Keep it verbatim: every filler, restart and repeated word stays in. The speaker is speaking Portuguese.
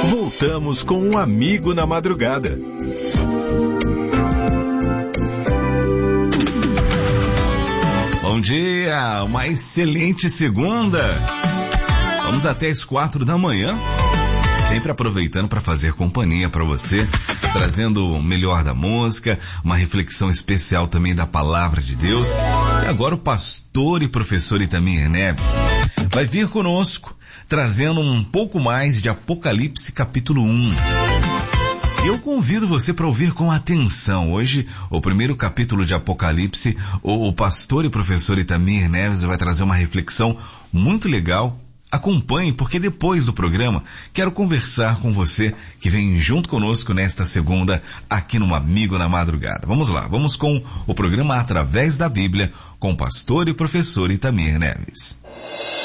Voltamos com um amigo na madrugada. Bom dia, uma excelente segunda. Vamos até as quatro da manhã, sempre aproveitando para fazer companhia para você, trazendo o melhor da música, uma reflexão especial também da palavra de Deus. E agora o pastor e professor Itamir Neves vai vir conosco, trazendo um pouco mais de Apocalipse capítulo um. Eu convido você para ouvir com atenção. Hoje, o primeiro capítulo de Apocalipse, o pastor e professor Itamir Neves vai trazer uma reflexão muito legal. Acompanhe, porque depois do programa, quero conversar com você que vem junto conosco nesta segunda, aqui no Amigo na Madrugada. Vamos lá, vamos com o programa Através da Bíblia, com o pastor e professor Itamir Neves.